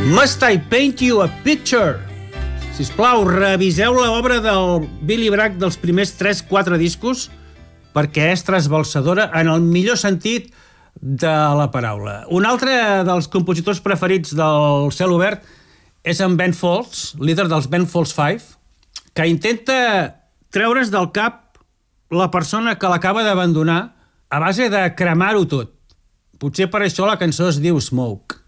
Must I Paint You a Picture? Sisplau, reviseu l'obra del Billy Bragg dels primers 3-4 discos perquè és trasbalsadora en el millor sentit de la paraula. Un altre dels compositors preferits del Cel Obert és en Ben Folds, líder dels Ben Folds 5, que intenta treure's del cap la persona que l'acaba d'abandonar a base de cremar-ho tot. Potser per això la cançó es diu Smoke.